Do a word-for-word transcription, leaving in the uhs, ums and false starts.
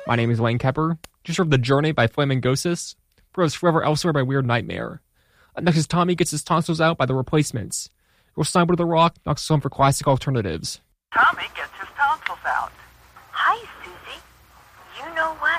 My name is Wayne Kepper. Just heard The Journey by Flamingosis. Froze Forever Elsewhere by Weird Nightmare. Up next is Tommy Gets His Tonsils Out by The Replacements. Your Sniper to the Rock knocks us home for classic alternatives. Tommy gets his tonsils out. Hi, Susie. You know what?